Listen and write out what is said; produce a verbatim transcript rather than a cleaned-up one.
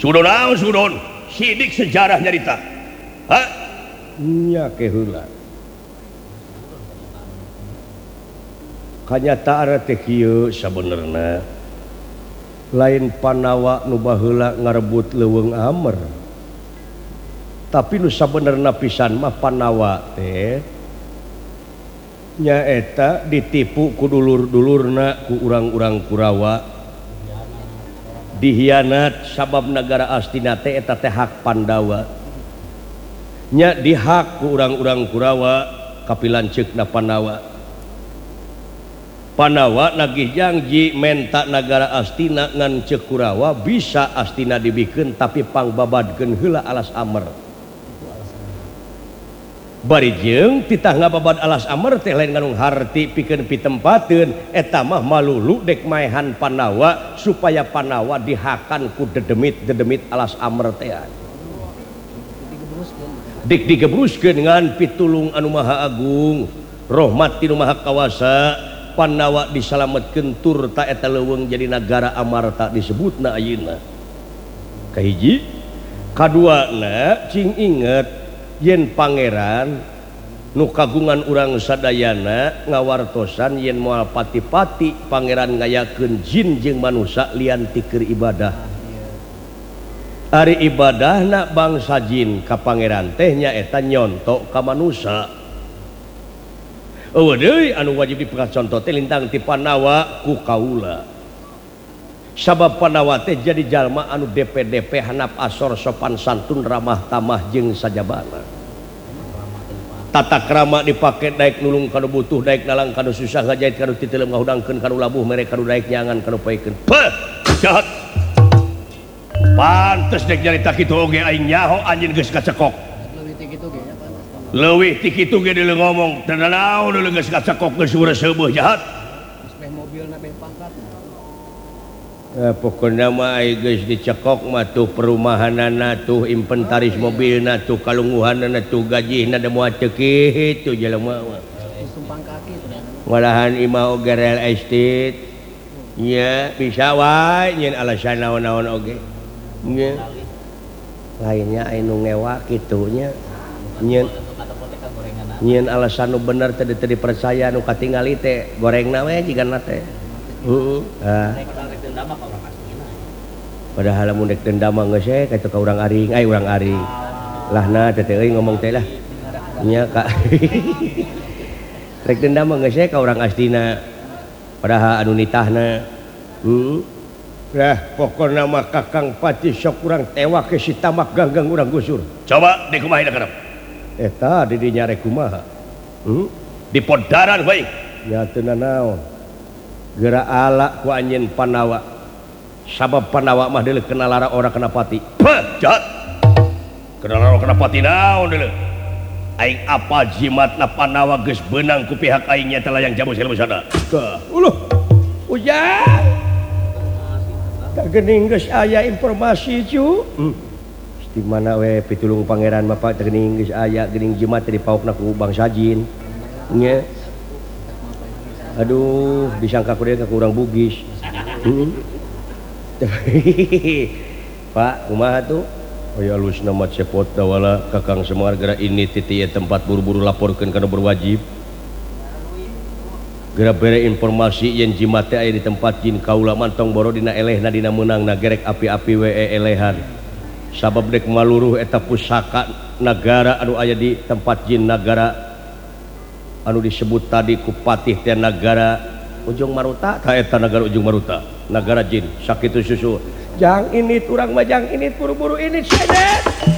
Sudon sidik sejarah nyarita nya keheula kanyataan teh kieu sabenerna lain Panawa nu baheula ngarebut leuweung Amer tapi nu sabenerna pisan mah Panawa teh nyaeta ditipu ku dulur-dulurna ku urang-urang Kurawa dihianat sabab negara Astina teh eta teh hak Pandawa nya dihak ku urang-urang Kurawa kapilanceukna Panawa Panawa nagih janji menta negara Astina ngan ceuk Kurawa bisa Astina dibikeun tapi pangbabadkeun heula alas Amer bari jeung titah ngababad alas Amer teh lain nganung harti pikeun pitempateun eta mah malulu dek maehan Panawa supaya Panawa dihakan ku dedemit-dedemit alas Amer teh dik digebruskeun ngan pitulung anu maha agung rahmat ti nu maha kawasa Panawa disalametkeun tur ta eta leuweung jadi nagara Amarta disebutna ayeuna kahiji kaduana cing inget yen pangeran nu kagungan urang sadayana ngawartosan yen moal pati-pati pangeran ngayakeun jin jeung manusia lian ti keur ibadah ari ibadahna bangsa jin ka pangeran teh nyaeta nyonto ka manusia eueuh deui anu wajib dipacontoh teh lintang ti Panawa ku kaula sabab Panawa teh jadi jalma anu D P D P handap asor sopan santun ramah tamah jeung sajabana tata krama dipake daek nulung kanu butuh daek nalang kanu susah ngajait kanu titeuleum ngahudangkeun kanu labuh mere kanu daek nyangan kanu paekeun peuh jahat pantes dek nyarita kitu oge aing nyaho anjeun geus kacekok leuwih ti kitu ge nya leuwih ti kitu ge deuleu ngomong teu naon deuleu geus kacekok geus urang seueuh jahat geus mobilna beh pangkatna Eh, pokoknya mah geus dicekok mah tuh perumahanana tuh inventaris mobilna tuh kalungguhanna tuh gajihna da moal teu kitu jelema mah sumpang kaki malahan imah oge real estate nya bisa wae nyeun alasan naon-naon oge nya lainnya anu ngewa kitu nya nyeun nyeun alasan nu bener teu dipercaya nu katingali teh gorengna we jigana teh heeh ah padahal mun dek dendam mah geus we kitu ka urang aring ai urang aring lahna teh teh euy ngomong teh lah nya ka rek dendam mah geus we ka urang Astina padahal anu nitahna heeh lah pokona mah Kakang Pati sok urang tewak ke si tamak ganggang urang gusur coba di kumaha kana eta di dinya rek kumaha heeh di podaran bae nya teu nanaon geura ala ku anjeun Panawa sabab Panawa mah deuleu kenal lara ora kena pati peuh jahat kenal lara kena pati naon deuleu aing apa jimatna Panawa geus beunang ku pihak aing nya telah yang jamu silebusana ka uluh ujang kagening geus aya informasi cu hmm. di mana we pitulung pangeran mah pak geuning geus aya geuning jimat di paokna ku bangsa jin nya aduh disangka ku dia ka urang Bugis hmm. Pak kumaha tuh aya alusna mat cepot dawala Kakang Semar geura ini titi tempat buru-buru laporkeun kana berwajib geura bere informasi yen jimat teh aya di tempat jin kaula mantong boro dina elehna dina meunangna gerek api-api we elehan sabab dek maluruh eta pusaka nagara anu aya di tempat jin nagara anu disebut tadi ku patih teh nagara Ujung Maruta ta eta nagara Ujung Maruta nagara jin sakitu susu jang ini turang mah jang ini buru-buru ini sedet